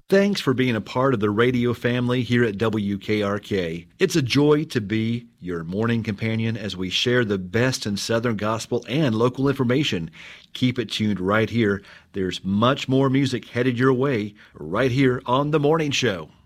Thanks for being a part of the radio family here at WKRK. It's a joy to be your morning companion as we share the best in Southern gospel and local information. Keep it tuned right here. There's much more music headed your way right here on The Morning Show.